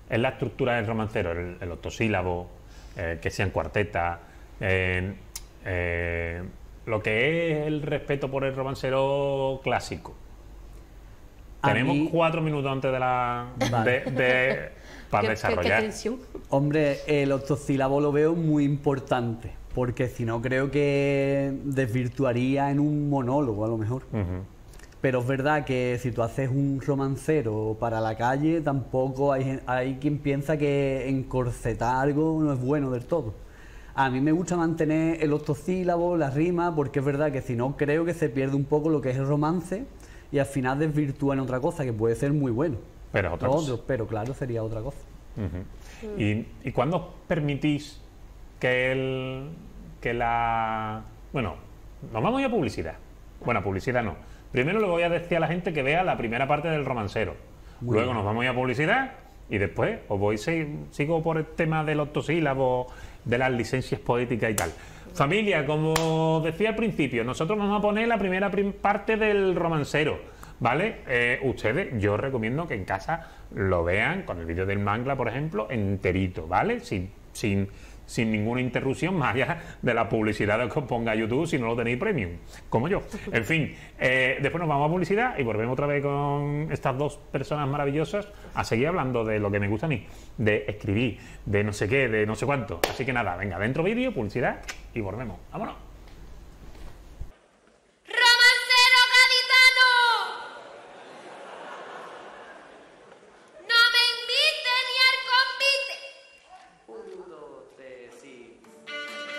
es la estructura del romancero, el octosílabo, que sean cuartetas, lo que es el respeto por el romancero clásico. Tenemos 4 minutos antes de la para desarrollar. ¿Qué tensión? Hombre, el octosílabo lo veo muy importante, porque si no creo que desvirtuaría en un monólogo a lo mejor. Pero es verdad que si tú haces un romancero para la calle, tampoco hay quien piensa que encorsetar algo no es bueno del todo. A mí me gusta mantener el octosílabo, la rima, porque es verdad que si no creo que se pierde un poco lo que es el romance y al final desvirtúa en otra cosa que puede ser muy bueno. Pero otra cosa. Pero claro, sería otra cosa. ¿Y cuándo permitís que Bueno, nos vamos a publicidad. Bueno, publicidad no. Primero le voy a decir a la gente que vea la primera parte del romancero. Luego nos vamos a publicidad y después sigo por el tema del octosílabo, de las licencias poéticas y tal. Familia, como decía al principio, nosotros vamos a poner la primera parte del romancero, ¿vale? Ustedes, yo recomiendo que en casa lo vean con el vídeo del mangla, por ejemplo, enterito, ¿vale? Sin ninguna interrupción, más allá de la publicidad que os ponga YouTube si no lo tenéis premium, como yo. En fin, después nos vamos a publicidad y volvemos otra vez con estas dos personas maravillosas a seguir hablando de lo que me gusta a mí, de escribir, de no sé qué, de no sé cuánto. Así que nada, venga, dentro vídeo, publicidad y volvemos. ¡Vámonos!